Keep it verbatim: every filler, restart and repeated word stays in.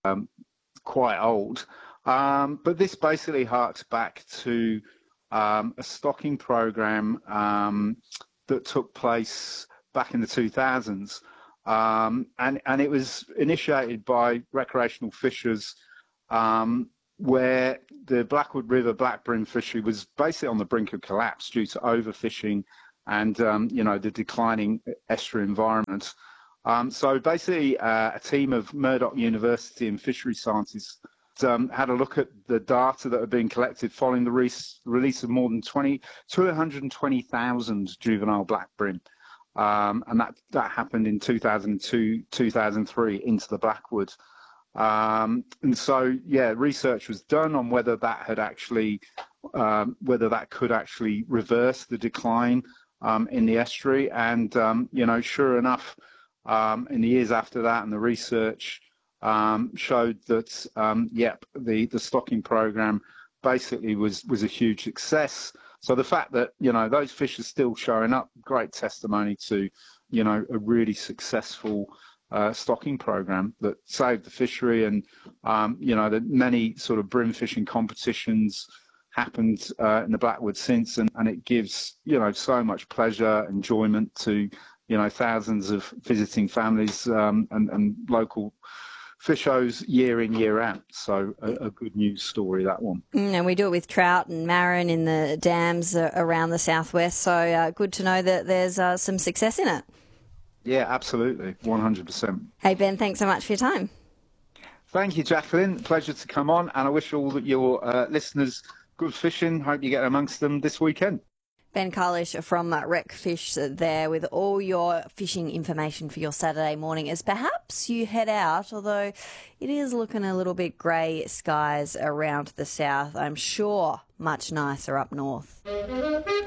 um, quite old. Um, but this basically harks back to um, a stocking program um, that took place back in the two thousands. Um, and, and it was initiated by recreational fishers, um, where the Blackwood River blackbrim fishery was basically on the brink of collapse due to overfishing and, um, you know, the declining estuary environment. Um, so basically, uh, a team of Murdoch University and fishery scientists um, had a look at the data that had been collected following the re release of more than two hundred twenty thousand juvenile blackbrim. Um, and that, that happened in two thousand two, two thousand three into the Blackwood. Um, and so, yeah, research was done on whether that had actually, um, whether that could actually reverse the decline um, in the estuary. And, um, you know, sure enough, um, in the years after that, and the research um, showed that, um, yep, the, the stocking program basically was, was a huge success. So the fact that, you know, those fish are still showing up, great testimony to, you know, a really successful uh, stocking program that saved the fishery. And, um, you know, that many sort of brim fishing competitions happened uh, in the Blackwood since, and, and it gives, you know, so much pleasure, enjoyment to, you know, thousands of visiting families um, and, and local fishers year in, year out. So a, a good news story, that one. Mm, and we do it with trout and marron in the dams uh, around the southwest. So uh, good to know that there's uh, some success in it. Yeah, absolutely. one hundred percent. Hey, Ben, thanks so much for your time. Thank you, Jacqueline. Pleasure to come on. And I wish all your uh, listeners good fishing. Hope you get amongst them this weekend. Ben Carlish from Recfish there with all your fishing information for your Saturday morning as perhaps you head out, although it is looking a little bit grey skies around the south. I'm sure much nicer up north.